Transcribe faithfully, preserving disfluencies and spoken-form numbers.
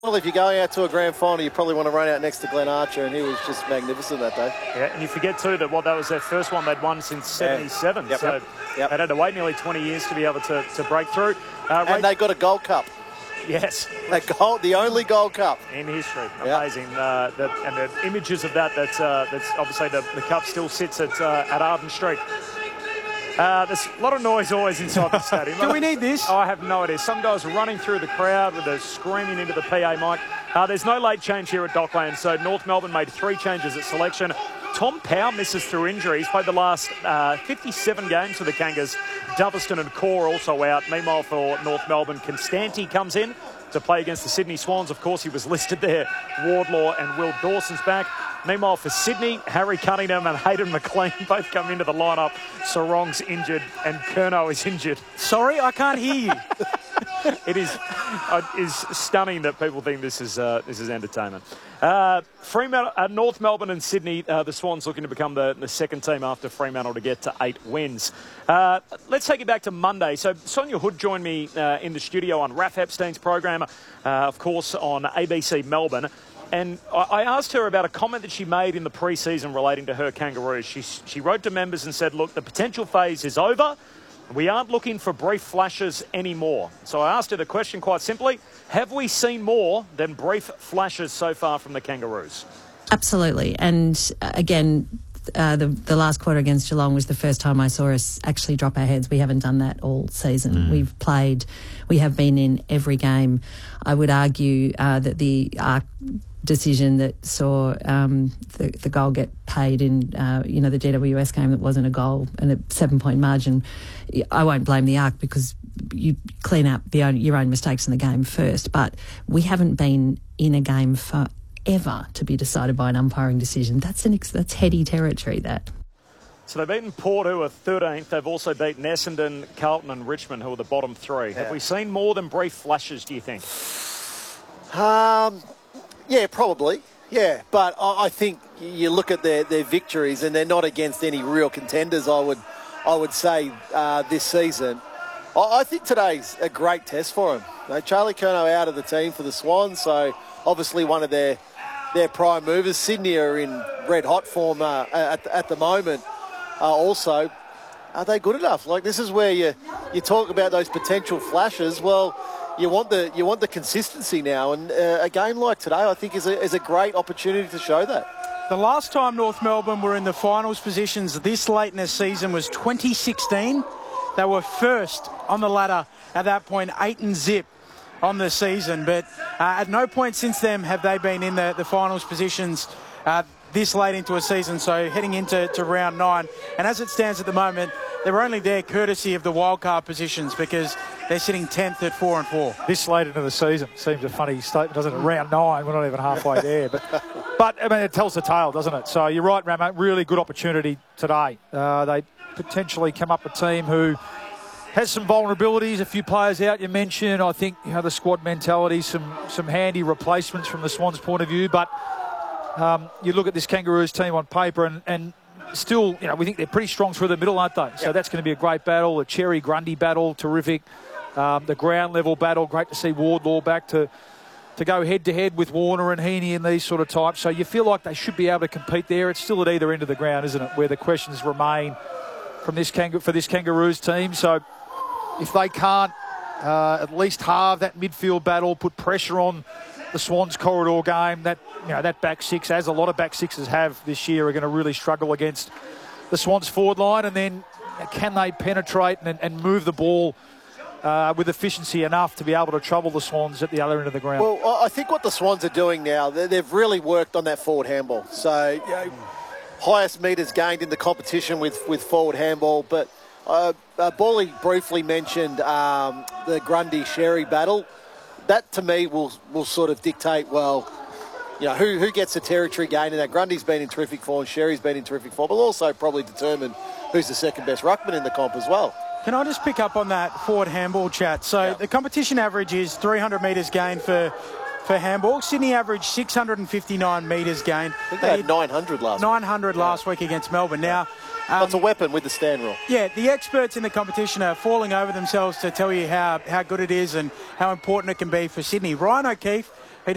Well, if you're going out to a grand final, you probably want to run out next to Glenn Archer, and he was just magnificent that day. Yeah, and you forget too that well, that was their first one they'd won since seventy-seven. Yep, so yep, yep. they'd had to wait nearly twenty years to be able to, to break through. Uh, and they got a Gold Cup. Yes. That gold, the only Gold Cup. In history. Yep. Amazing. Uh, that, and the images of that, that's, uh, that's obviously the, the cup still sits at, uh, at Arden Street. Uh, there's a lot of noise always inside the stadium. Do we need this? Oh, I have no idea. Some guys are running through the crowd with a screaming into the P A mic. Uh, there's no late change here at Dockland, so North Melbourne made three changes at selection. Tom Powell misses through injury. He's played the last uh, fifty-seven games for the Kangas. Doverston and Core also out. Meanwhile, for North Melbourne, Constanti comes in to play against the Sydney Swans. Of course, he was listed there. Wardlaw and Will Dawson's back. Meanwhile, for Sydney, Harry Cunningham and Hayden McLean both come into the lineup. Sarong's injured and Curnow is injured. Sorry, I can't hear you. It is uh, is stunning that people think this is uh, this is entertainment. Uh, Fremantle, uh, North Melbourne and Sydney, uh, the Swans looking to become the, the second team after Fremantle to get to eight wins. Uh, let's take it back to Monday. So Sonia Hood joined me uh, in the studio on Raph Epstein's program, uh, of course, on A B C Melbourne. And I asked her about a comment that she made in the pre-season relating to her Kangaroos. She, she wrote to members and said, look, the potential phase is over. We aren't looking for brief flashes anymore. So I asked her the question quite simply, have we seen more than brief flashes so far from the Kangaroos? Absolutely. And uh, again, uh, the, the last quarter against Geelong was the first time I saw us actually drop our heads. We haven't done that all season. Mm. We've played, we have been in every game. I would argue uh, that the arc decision that saw um, the, the goal get paid in, uh, you know, the G W S game that wasn't a goal and a seven-point margin. I won't blame the arc because you clean up the own, your own mistakes in the game first. But we haven't been in a game forever to be decided by an umpiring decision. That's an that's heady territory, that. So they've beaten Port, who are thirteenth. They've also beaten Essendon, Carlton and Richmond, who are the bottom three. Yeah. Have we seen more than brief flashes, do you think? Um... Yeah, probably. Yeah, but I think you look at their, their victories and they're not against any real contenders, I would I would say, uh, this season. I think today's a great test for them. You know, Charlie Curnow out of the team for the Swans, so obviously one of their their prime movers. Sydney are in red-hot form uh, at, at the moment uh, also. Are they good enough? Like, this is where you, you talk about those potential flashes. Well, You want the you want the consistency now, and uh, a game like today, I think, is a, is a great opportunity to show that. The last time North Melbourne were in the finals positions this late in the season was twenty sixteen. They were first on the ladder at that point, eight and zip on the season. But uh, at no point since then have they been in the, the finals positions uh, this late into a season, so heading into to round nine. And as it stands at the moment, they're only there courtesy of the wildcard positions because they're sitting tenth at four and four. This late into the season seems a funny statement, doesn't it? Round nine, we're not even halfway there. But, but I mean, it tells the tale, doesn't it? So you're right, Ramo, really good opportunity today. Uh, they potentially come up a team who has some vulnerabilities, a few players out you mentioned. I think, you know, the squad mentality, some, some handy replacements from the Swans' point of view. But um, you look at this Kangaroos team on paper and, and still, you know, we think they're pretty strong through the middle, aren't they? So yep. That's going to be a great battle. The Cherry-Grundy battle, terrific. Um, the ground level battle, great to see Wardlaw back to to go head-to-head with Warner and Heaney and these sort of types. So you feel like they should be able to compete there. It's still at either end of the ground, isn't it, where the questions remain from this Kang- for this Kangaroos team. So if they can't uh, at least halve that midfield battle, put pressure on the Swans corridor game, that you know that back six, as a lot of back sixes have this year, are going to really struggle against the Swans forward line. And then can they penetrate and, and move the ball Uh, with efficiency enough to be able to trouble the Swans at the other end of the ground? Well, I think what the Swans are doing now, they've really worked on that forward handball. So, you know, highest metres gained in the competition with, with forward handball. But uh, uh, Bally briefly mentioned um, the Grundy-Sherry battle. That, to me, will will sort of dictate, well, you know, who, who gets the territory gain in that. Grundy's been in terrific form, Sherry's been in terrific form, but also probably determine who's the second best ruckman in the comp as well. Can I just pick up on that forward handball chat? So yeah. The competition average is three hundred metres gained for for handball. Sydney averaged six hundred fifty-nine metres gained. I think they, they had nine hundred last nine hundred week. last yeah. week against Melbourne. Now, um, that's a weapon with the stand rule. Yeah, the experts in the competition are falling over themselves to tell you how, how good it is and how important it can be for Sydney. Ryan O'Keefe